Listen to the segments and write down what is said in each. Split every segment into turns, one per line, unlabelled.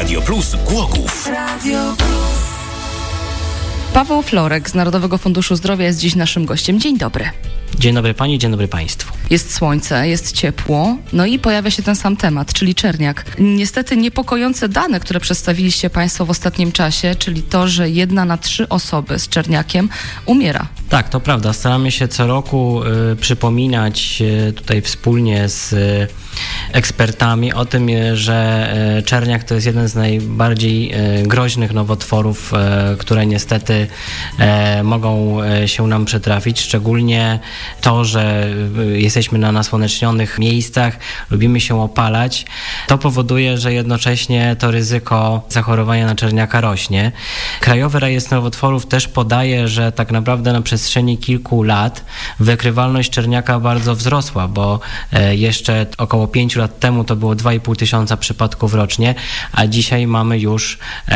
Radio Plus Głogów.
Paweł Florek z Narodowego Funduszu Zdrowia jest dziś naszym gościem. Dzień dobry.
Dzień dobry pani, dzień dobry państwu.
Jest słońce, jest ciepło, no i pojawia się ten sam temat, czyli czerniak. Niestety niepokojące dane, które przedstawiliście państwo w ostatnim czasie, czyli to, że 1 na 3 osoby z czerniakiem umiera.
Tak, to prawda. Staramy się co roku przypominać tutaj wspólnie z ekspertami o tym, że czerniak to jest jeden z najbardziej groźnych nowotworów, które niestety mogą się nam przytrafić. Szczególnie to, że jesteśmy na nasłonecznionych miejscach, lubimy się opalać. To powoduje, że jednocześnie to ryzyko zachorowania na czerniaka rośnie. Krajowy Rejestr Nowotworów też podaje, że tak naprawdę na przestrzeni kilku lat wykrywalność czerniaka bardzo wzrosła, bo jeszcze około 5 lat temu to było 2,5 tysiąca przypadków rocznie, a dzisiaj mamy już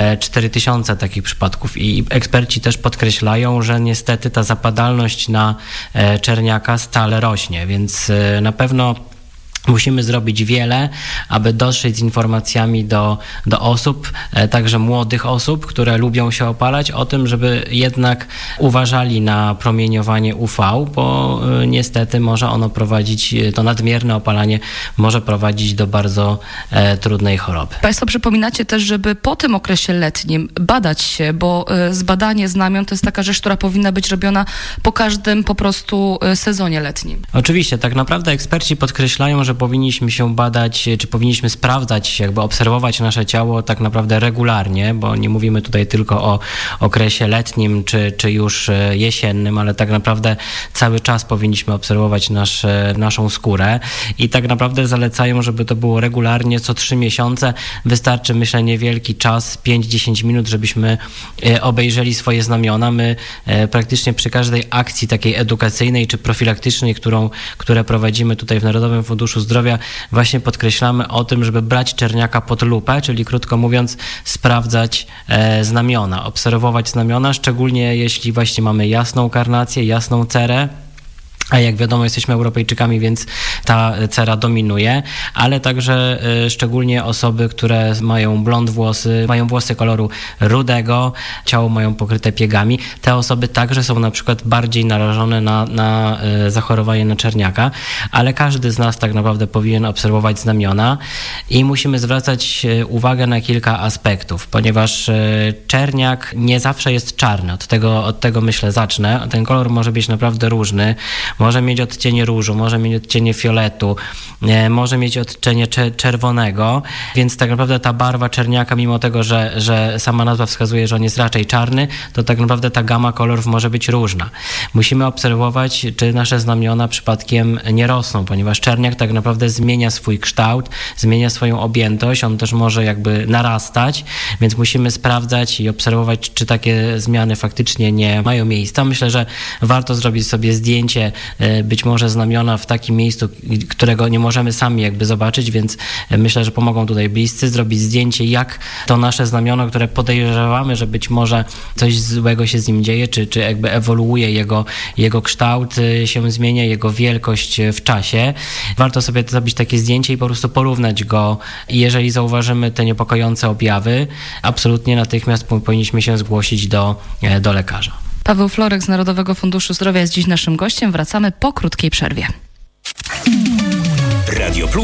4 tysiące takich przypadków i eksperci też podkreślają, że niestety ta zapadalność na czerniaka stale rośnie, więc na pewno musimy zrobić wiele, aby dotrzeć z informacjami do osób, także młodych osób, które lubią się opalać, o tym, żeby jednak uważali na promieniowanie UV, bo niestety może ono prowadzić, to nadmierne opalanie może prowadzić do bardzo trudnej choroby.
Państwo przypominacie też, żeby po tym okresie letnim badać się, bo zbadanie znamion to jest taka rzecz, która powinna być robiona po każdym po prostu sezonie letnim.
Oczywiście, tak naprawdę eksperci podkreślają, że powinniśmy się badać, czy powinniśmy sprawdzać, jakby obserwować nasze ciało tak naprawdę regularnie, bo nie mówimy tutaj tylko o okresie letnim, czy już jesiennym, ale tak naprawdę cały czas powinniśmy obserwować naszą skórę i tak naprawdę zalecają, żeby to było regularnie, co 3 miesiące. Wystarczy, myślę, niewielki czas, 5-10 minut, żebyśmy obejrzeli swoje znamiona. My praktycznie przy każdej akcji takiej edukacyjnej czy profilaktycznej, które prowadzimy tutaj w Narodowym Funduszu Zdrowia, właśnie podkreślamy o tym, żeby brać czerniaka pod lupę, czyli krótko mówiąc sprawdzać znamiona, obserwować znamiona, szczególnie jeśli właśnie mamy jasną karnację, jasną cerę. A jak wiadomo, jesteśmy Europejczykami, więc ta cera dominuje, ale także szczególnie osoby, które mają blond włosy, mają włosy koloru rudego, ciało mają pokryte piegami. Te osoby także są na przykład bardziej narażone na zachorowanie na czerniaka, ale każdy z nas tak naprawdę powinien obserwować znamiona i musimy zwracać uwagę na kilka aspektów, ponieważ czerniak nie zawsze jest czarny. Od tego myślę zacznę. Ten kolor może być naprawdę różny. Może mieć odcienie różu, może mieć odcienie fioletu, może mieć odcienie czerwonego, więc tak naprawdę ta barwa czerniaka, mimo tego, że sama nazwa wskazuje, że on jest raczej czarny, to tak naprawdę ta gama kolorów może być różna. Musimy obserwować, czy nasze znamiona przypadkiem nie rosną, ponieważ czerniak tak naprawdę zmienia swój kształt, zmienia swoją objętość, on też może jakby narastać, więc musimy sprawdzać i obserwować, czy takie zmiany faktycznie nie mają miejsca. Myślę, że warto zrobić sobie zdjęcie być może znamiona w takim miejscu, którego nie możemy sami jakby zobaczyć, więc myślę, że pomogą tutaj bliscy zrobić zdjęcie, jak to nasze znamiono, które podejrzewamy, że być może coś złego się z nim dzieje, czy jakby ewoluuje jego kształt, się zmienia, jego wielkość w czasie. Warto sobie zrobić takie zdjęcie i po prostu porównać go. I jeżeli zauważymy te niepokojące objawy, absolutnie natychmiast powinniśmy się zgłosić do lekarza.
Paweł Florek z Narodowego Funduszu Zdrowia jest dziś naszym gościem. Wracamy po krótkiej przerwie.
Radio Plus.